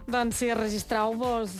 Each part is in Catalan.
Doncs sí, registreu-vos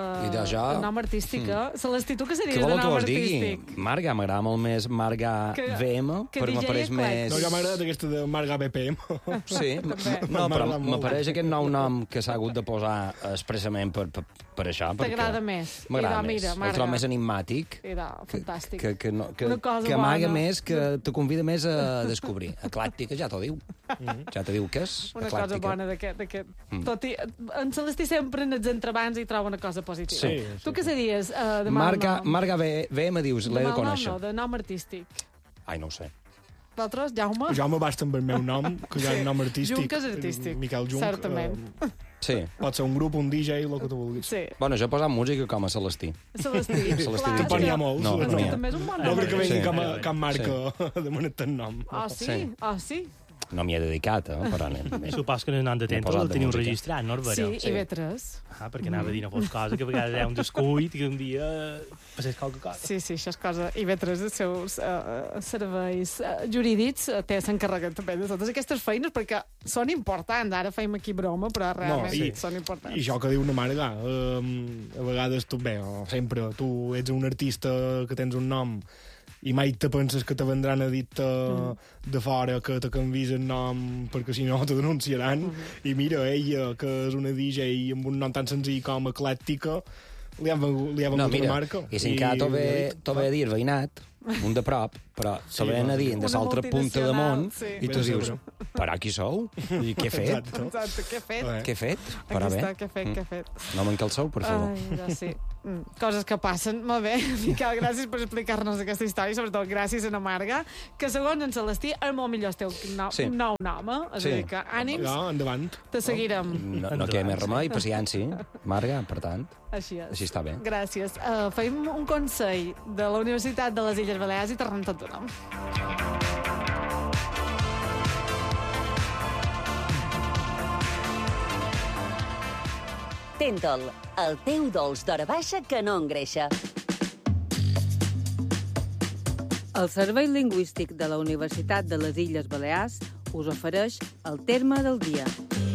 el nom artístic. Celestí, tu què series de nom artístic? Marga, m'agrada molt més Marga VM, però m'apareix més... No, ja m'agrada aquesta de Marga BPM. Sí, no, però m'apareix aquest nou nom que s'ha hagut de posar expressament per això. T'agrada més? M'agrada més. El trobo més enigmàtic. Fantàstic. Que amaga més, que te convida més a descobrir. Eclàctica, ja t'ho diu. Ja te diu què és una eclàctica. Cosa bona d'aquest. Tot i en Celestí sempre en els entrebancs hi troba una cosa positiva. Sí. Tu què series de mal nom? Marga VM, dius, l'he de conèixer. No, de nom artístic. Ai, no ho sé. Vosaltres, Jaume? Jaume basta amb el meu nom, que ja és nom artístic. Junc és artístic. Miquel Junc. Certament. Sí. Pot ser un grup, un DJ, el que tu vulguis. Sí. Bueno, jo he posat música com a Celestí. Celestí. Tampoc n'hi ha molts. No n'hi ha. També és un bon nom. No, perquè vegi cap marca de monet en nom. Ah, sí? Ah, sí? No m'hi he dedicat, però... Supos que no n'han de temps, el teniu registrat, no? Sí, IB3. Perquè anava a dir una cosa, que a vegades hi ha un descuit i que un dia passés qualque cosa. Sí, això és cosa. IB3, els seus serveis jurídics, s'encarreguen també de totes aquestes feines, perquè són importants. Ara feim aquí broma, però realment són importants. I això que diu una Marga, a vegades tu, sempre, tu ets un artista que tens un nom i mai te penses que te vendran a dir de fora que te canvis el nom perquè si no te denunciaran i mira, ella que és una DJ amb un nom tan senzill com Eclèctica li ha vengut una marca i si encara t'ho ve a dir veïnat un de prop, però te ven a dir de l'altra punta de món i tu dius, però qui sou? I què he fet? Exacte, què he fet? Què he fet? Però bé. Què he fet? No m'encalceu, per favor. Ai, sí. Coses que passen. Molt bé, Miquel, gràcies per explicar-nos aquesta història, sobretot gràcies a Marga, que segons en Celestí és molt millor el teu nou nom, És a dir, que ànims, endavant. Te seguirem. No queda més remei, paciència, Marga, per tant. Així és. Així està bé. Gràcies. Feim un consell de la Universitat de les Illes Balears i tornem tot d'una. Tentol, el teu dolç d'hora baixa que no engreixa. El Servei Lingüístic de la Universitat de les Illes Balears us ofereix el terme del dia.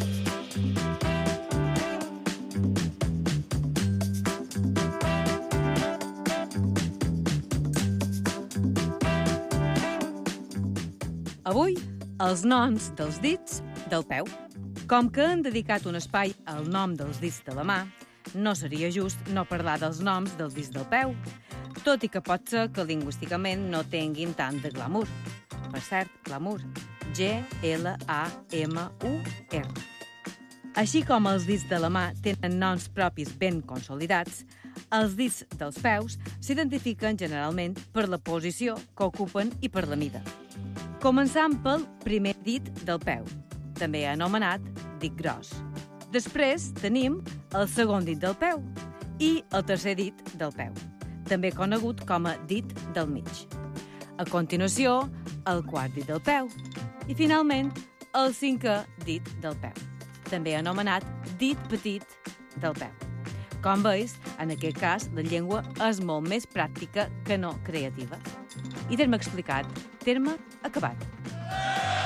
Avui, els noms dels dits del peu. Com que han dedicat un espai al nom dels dits de la mà, no seria just no parlar dels noms dels dits del peu, tot i que pot ser que lingüísticament no tinguin tant de glamour. Per cert, glamour. G-L-A-M-U-R. Així com els dits de la mà tenen noms propis ben consolidats, els dits dels peus s'identifiquen generalment per la posició que ocupen i per la mida. Començant pel primer dit del peu, també anomenat dit gros. Després tenim el segon dit del peu i el tercer dit del peu, també conegut com a dit del mig. A continuació, el quart dit del peu i, finalment, el cinquè dit del peu, també anomenat dit petit del peu. Com veus, en aquest cas, la llengua és molt més pràctica que no creativa. I terme explicat, terme acabat.